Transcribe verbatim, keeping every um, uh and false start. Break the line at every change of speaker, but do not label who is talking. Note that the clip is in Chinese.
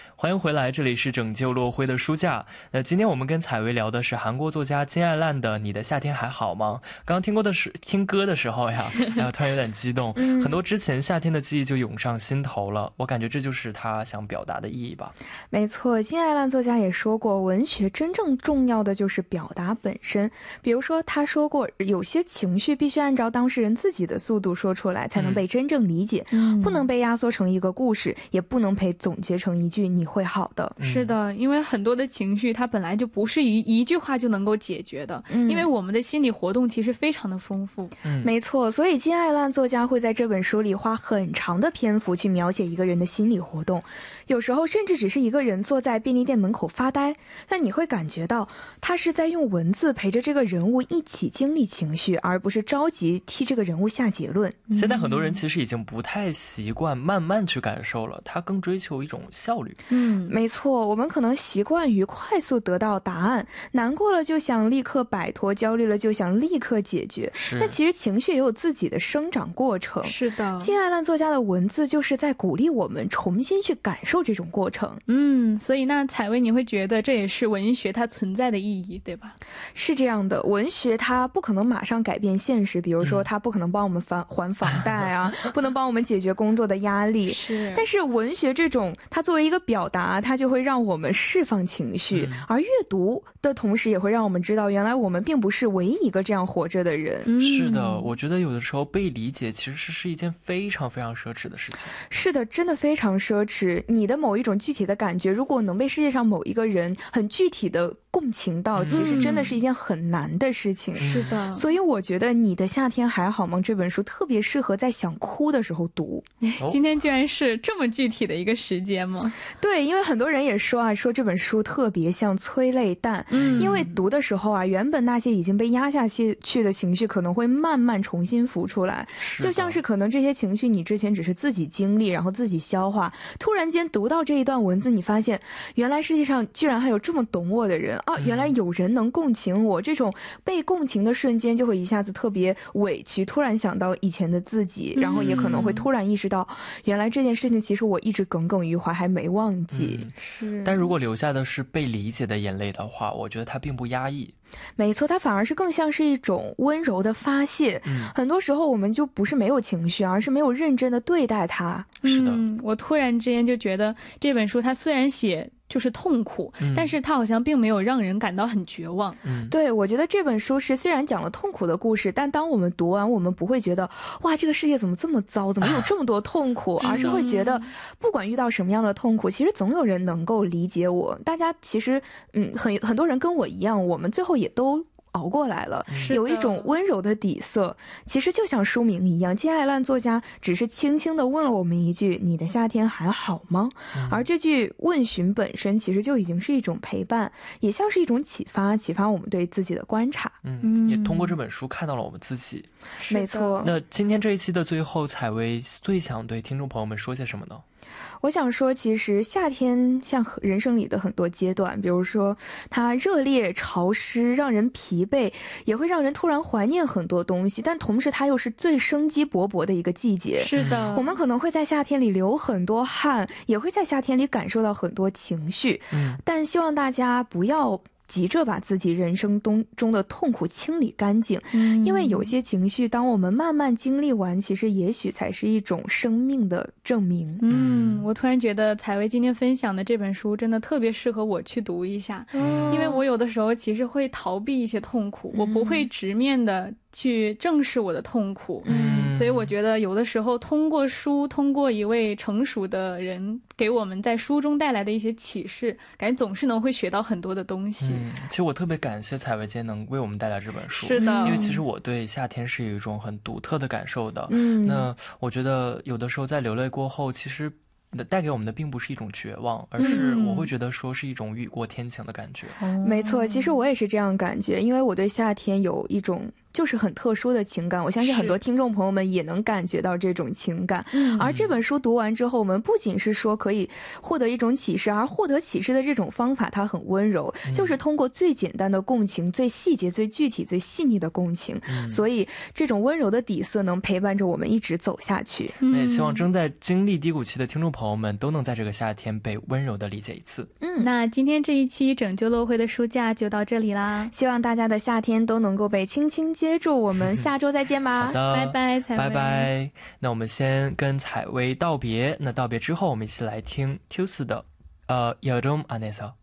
欢迎回来，这里是拯救落灰的书架。那今天我们跟采薇聊的是韩国作家金爱烂的《你的夏天还好吗》。刚刚听过的是听歌的时候呀，哎呀，突然有点激动，嗯、很多之前夏天的记忆就涌上心头了。我感觉这就是他想表达的意义吧。
没错，金爱烂作家也说过，文学真正重要的就是表达本身。比如说，他说过，有些情绪必须按照当事人自己的速度说出来，才能被真正理解，嗯、不能被压缩成一个故事，也不能被总结成一句你会好的。
是的，因为很多的情绪它本来就不是一一句话就能够解决的、嗯、因为我们的心理活动其实非常的丰富、
嗯、没错，所以金爱烂作家会在这本书里花很长的篇幅去描写一个人的心理活动，有时候甚至只是一个人坐在便利店门口发呆，但你会感觉到他是在用文字陪着这个人物一起经历情绪，而不是着急替这个人物下结论。
现在很多人其实已经不太习惯慢慢去感受了，他更追求一种效率。
嗯，没错，我们可能习惯于快速得到答案，难过了就想立刻摆脱，焦虑了就想立刻解决。但其实情绪也有自己的生长过程。
是的，
金爱烂作家的文字就是在鼓励我们重新去感受这种过程。
嗯，所以那采薇你会觉得这也是文学它存在的意义，对吧？
是这样的，文学它不可能马上改变现实，比如说它不可能帮我们还还房贷啊，不能帮我们解决工作的压力。
是，
但是文学这种它作为一个表达，它就会让我们释放情绪、嗯、而阅读的同时也会让我们知道原来我们并不是唯一一个这样活着的人、
嗯、是的，我觉得有的时候被理解其实是一件非常非常奢侈的事情。
是的，真的非常奢侈。你的某一种具体的感觉如果能被世界上某一个人很具体的共情到、嗯、其实真的是一件很难的事情、嗯、
是的。
所以我觉得你的夏天还好吗这本书特别适合在想哭的时候读、
哦、今天居然是这么具体的一个时间吗？
对，因为很多人也说啊，说这本书特别像催泪弹、嗯、因为读的时候啊，原本那些已经被压下去的情绪可能会慢慢重新浮出来，就像是可能这些情绪你之前只是自己经历然后自己消化，突然间读到这一段文字，你发现原来世界上居然还有这么懂我的人啊！原来有人能共情我，这种被共情的瞬间就会一下子特别委屈，突然想到以前的自己，然后也可能会突然意识到原来这件事情其实我一直耿耿于怀还没忘记、
嗯、是。但如果留下的是被理解的眼泪的话，我觉得它并不压抑。
没错，它反而是更像是一种温柔的发泄、嗯、很多时候我们就不是没有情绪，而是没有认真的对待它。
是的、
嗯、我突然之间就觉得这本书它虽然写就是痛苦、嗯、但是它好像并没有让人感到很绝望、
嗯、对，我觉得这本书是虽然讲了痛苦的故事，但当我们读完我们不会觉得哇这个世界怎么这么糟，怎么有这么多痛苦、啊、而是会觉得不管遇到什么样的痛苦，其实总有人能够理解我。大家其实嗯，很很多人跟我一样，我们最后也都熬过来了，有一种温柔的底色。其实就像书名一样，金爱烂作家只是轻轻地问了我们一句你的夏天还好吗、嗯、而这句问询本身其实就已经是一种陪伴，也像是一种启发，启发我们对自己的观察。
嗯，也通过这本书看到了我们自己。
没错。
那今天这一期的最后，采薇最想对听众朋友们说些什么呢？
我想说，其实夏天像人生里的很多阶段，比如说它热烈潮湿让人疲惫，也会让人突然怀念很多东西，但同时它又是最生机勃勃的一个季节。
是的，
我们可能会在夏天里流很多汗，也会在夏天里感受到很多情绪、嗯、但希望大家不要急着把自己人生中的痛苦清理干净、嗯、因为有些情绪当我们慢慢经历完，其实也许才是一种生命的证明。
嗯，我突然觉得采薇今天分享的这本书真的特别适合我去读一下、嗯、因为我有的时候其实会逃避一些痛苦、嗯、我不会直面的去正视我的痛苦、嗯、所以我觉得有的时候通过书，通过一位成熟的人给我们在书中带来的一些启示，感觉总是能会学到很多的东西、嗯、
其实我特别感谢采薇今天能为我们带来这本书。
是的，
因为其实我对夏天是有一种很独特的感受的。嗯，那我觉得有的时候在流泪过后，其实带给我们的并不是一种绝望，而是我会觉得说是一种雨过天晴的感觉、
嗯、没错，其实我也是这样感觉，因为我对夏天有一种就是很特殊的情感，我相信很多听众朋友们也能感觉到这种情感。而这本书读完之后，我们不仅是说可以获得一种启示，而获得启示的这种方法它很温柔，就是通过最简单的共情，最细节最具体最细腻的共情，所以这种温柔的底色能陪伴着我们一直走下去。
那也希望正在经历低谷期的听众朋友们都能在这个夏天被温柔的理解一次。
嗯，那今天这一期拯救落灰的书架就到这里啦，
希望大家的夏天都能够被轻轻接住，我们下周再见吧。
好的，
拜拜，采薇，
拜拜。那我们先跟采薇道别，那道别之后我们一起来听 Tuesday 的呃여름안에서